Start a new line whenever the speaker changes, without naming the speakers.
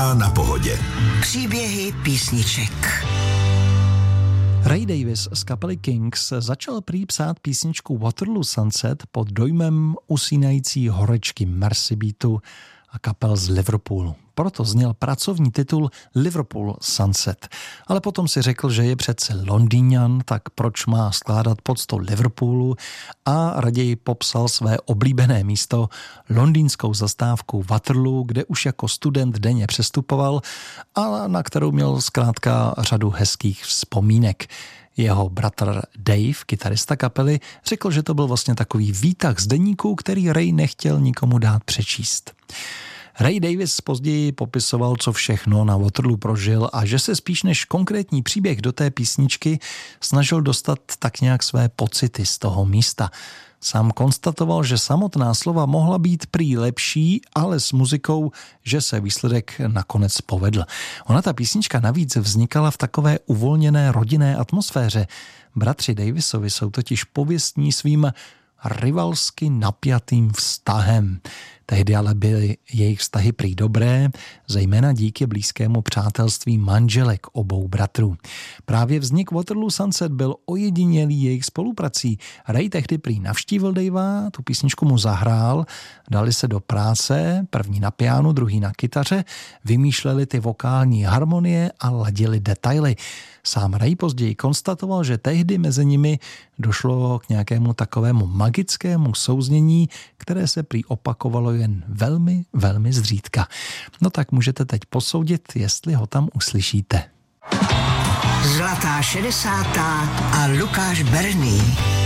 A na Pohodě.
Příběhy písniček.
Ray Davies z kapely Kings začal prý psát písničku Waterloo Sunset pod dojmem usínající horečky Mercy Beatu a kapel z Liverpoolu. Proto zněl pracovní titul Liverpool Sunset. Ale potom si řekl, že je přece Londýňan, tak proč má skládat poctu Liverpoolu, a raději popsal své oblíbené místo, londýnskou zastávku Waterloo, kde už jako student denně přestupoval a na kterou měl zkrátka řadu hezkých vzpomínek. Jeho bratr Dave, kytarista kapely, řekl, že to byl vlastně takový výtah z deníku, který Ray nechtěl nikomu dát přečíst. Ray Davies později popisoval, co všechno na Waterloo prožil a že se spíš než konkrétní příběh do té písničky snažil dostat tak nějak své pocity z toho místa. Sám konstatoval, že samotná slova mohla být prý lepší, ale s muzikou, že se výsledek nakonec povedl. Ona ta písnička navíc vznikala v takové uvolněné rodinné atmosféře. Bratři Davisovi jsou totiž pověstní svým rivalsky napjatým vztahem. Tehdy ale byly jejich vztahy prý dobré, zejména díky blízkému přátelství manželek obou bratrů. Právě vznik Waterloo Sunset byl ojedinělý jejich spoluprací. Ray tehdy prý navštívil Davea, tu písničku mu zahrál, dali se do práce, první na pianu, druhý na kytaře, vymýšleli ty vokální harmonie a ladili detaily. Sám Ray později konstatoval, že tehdy mezi nimi došlo k nějakému takovému magickému souznění, které se prý opakovalo jen velmi, velmi zřídka. No tak můžete teď posoudit, jestli ho tam uslyšíte.
Zlatá 60. a Lukáš Berný.